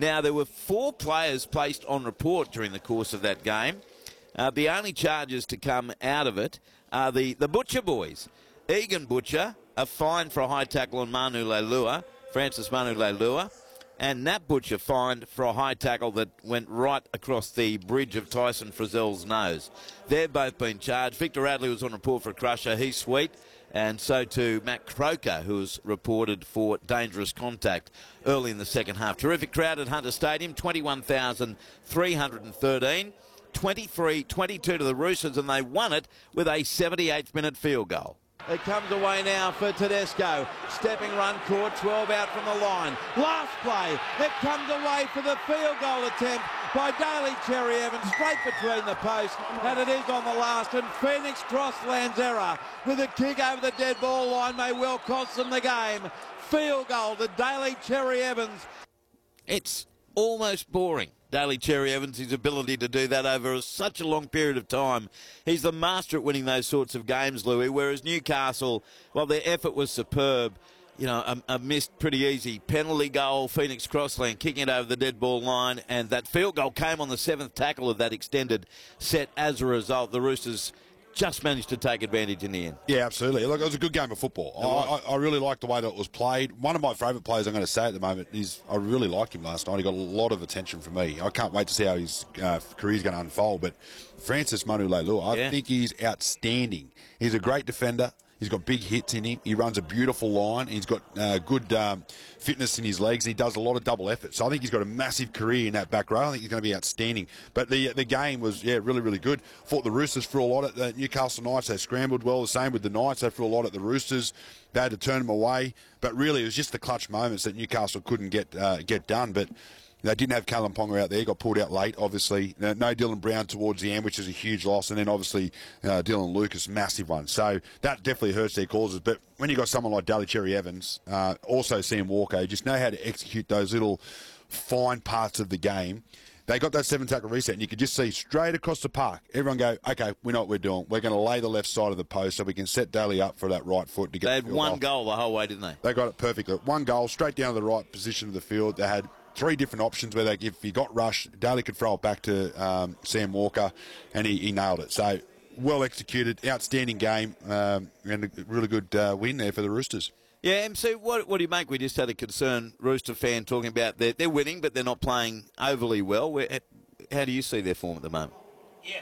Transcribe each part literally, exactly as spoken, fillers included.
Now, there were four players placed on report during the course of that game. Uh, the only charges to come out of it are the, the Butcher boys. Egan Butcher, a fine for a high tackle on Manu Leilua, Francis Manu Leilua, and Nat Butcher fined for a high tackle that went right across the bridge of Tyson Frizzell's nose. They've both been charged. Victor Radley was on report for a crusher. He's sweet. And so too Matt Croker, who was reported for dangerous contact early in the second half. Terrific crowd at Hunter Stadium, twenty-one thousand three hundred thirteen. twenty-three twenty-two to the Roosters, and they won it with a seventy-eighth minute field goal. It comes away now for Tedesco. Stepping run caught, twelve out from the line. Last play, it comes away for the field goal attempt by Daly Cherry Evans, straight between the posts, and it is on the last. And Phoenix Crossland's error with a kick over the dead ball line may well cost them the game. Field goal to Daly Cherry Evans. It's almost boring. Daly Cherry Evans, his ability to do that over such a long period of time. He's the master at winning those sorts of games, Louis, whereas Newcastle, well, their effort was superb. You know, a, a missed pretty easy penalty goal, Phoenix Crossland kicking it over the dead ball line, and that field goal came on the seventh tackle of that extended set. As a result, the Roosters just managed to take advantage in the end. Yeah, absolutely. Look, it was a good game of football. I, I, I really liked the way that it was played. One of my favourite players, I'm going to say at the moment, is I really liked him last night. He got a lot of attention from me. I can't wait to see how his uh, career is going to unfold. But Francis Manu Leilua, I yeah. think he's outstanding. He's a great defender. He's got big hits in him. He runs a beautiful line. He's got uh, good um, fitness in his legs. And he does a lot of double effort. So I think he's got a massive career in that back row. I think he's going to be outstanding. But the the game was, yeah, really, really good. Fought the Roosters for a lot at the Newcastle Knights. They scrambled well. The same with the Knights. They threw a lot at the Roosters. They had to turn them away. But really, it was just the clutch moments that Newcastle couldn't get uh, get done. But they didn't have Callum Ponga out there. Got pulled out late, obviously. No Dylan Brown towards the end, which is a huge loss. And then, obviously, uh, Dylan Lucas, massive one. So that definitely hurts their causes. But when you've got someone like Daly Cherry Evans, uh, also Sam Walker, just know how to execute those little fine parts of the game. They got that seven-tackle reset, and you could just see straight across the park, everyone go, okay, we know what we're doing. We're going to lay the left side of the post so we can set Daly up for that right foot to get They the had one goal the whole way, didn't they? They got it perfectly. One goal, straight down to the right position of the field. They had three different options where they, if he got rushed, Daly could throw it back to um, Sam Walker, and he, he nailed it. So, well executed, outstanding game, um, and a really good uh, win there for the Roosters. Yeah, M C, what, what do you make? We just had a concerned Rooster fan talking about they're, they're winning, but they're not playing overly well. Where, how do you see their form at the moment? Yeah,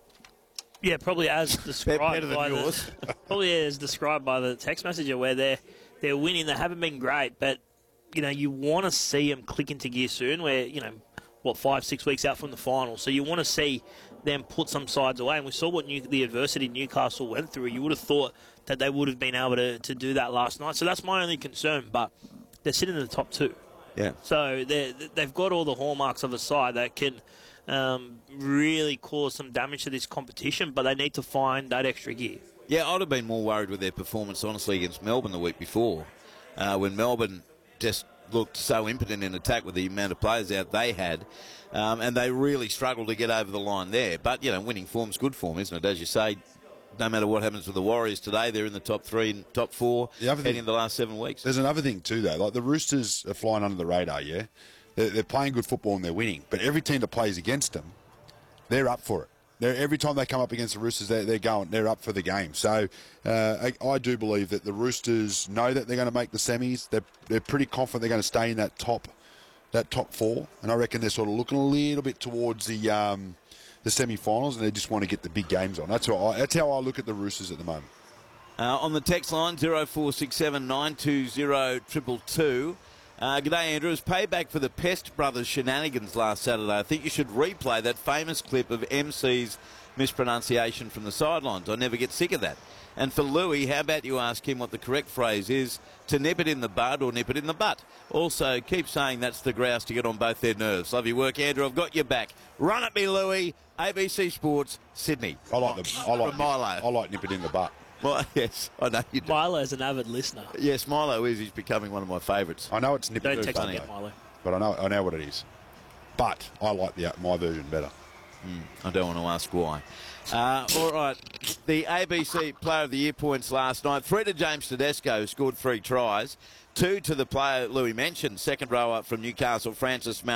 yeah, probably as described better than by yours. the, probably as described by the text messenger, where they're they're winning. They haven't been great, but you know you want to see them click into gear soon. Where you know what five six weeks out from the final, so you want to see them put some sides away. And we saw what New, the adversity Newcastle went through. You would have thought that they would have been able to, to do that last night. So that's my only concern. But they're sitting in the top two. Yeah. So they've got all the hallmarks of a side that can um, really cause some damage to this competition, but they need to find that extra gear. Yeah, I'd have been more worried with their performance, honestly, against Melbourne the week before, uh, when Melbourne just looked so impotent in attack with the amount of players out they had, um, and they really struggled to get over the line there. But, you know, winning form's good form, isn't it? As you say, no matter what happens with the Warriors today, they're in the top three and top four heading in the last seven weeks. There's another thing too, though. Like the Roosters are flying under the radar, yeah? They're, they're playing good football and they're winning. But every team that plays against them, they're up for it. They're, every time they come up against the Roosters, they're, they're going, they're up for the game. So uh, I, I do believe that the Roosters know that they're going to make the semis. They're, they're pretty confident they're going to stay in that top, that top four. And I reckon they're sort of looking a little bit towards the... Um, the semi-finals, and they just want to get the big games on. That's how I, that's how I look at the Roosters at the moment. Uh, on the text line, zero four six seven nine two zero two two two. Uh, g'day, Andrew. As payback for the Pest Brothers shenanigans last Saturday, I think you should replay that famous clip of M C's mispronunciation from the sidelines. I never get sick of that. And for Louis, how about you ask him what the correct phrase is, to nip it in the bud or nip it in the butt? Also, keep saying that's the grouse to get on both their nerves. Love your work, Andrew. I've got your back. Run at me, Louis. A B C Sports, Sydney. I like the I like From Milo. I like nip it in the butt. Well, yes, I know you do. Milo's an avid listener. Yes, Milo is. He's becoming one of my favourites. I know it's nip it in Don't the text butt, me, Milo. but I know I know what it is. But I like the my version better. Mm, I don't want to ask why. Uh, all right, the A B C Player of the Year points last night. Three to James Tedesco, who scored three tries. Two to the player Louis mentioned, second rower from Newcastle, Francis Mal.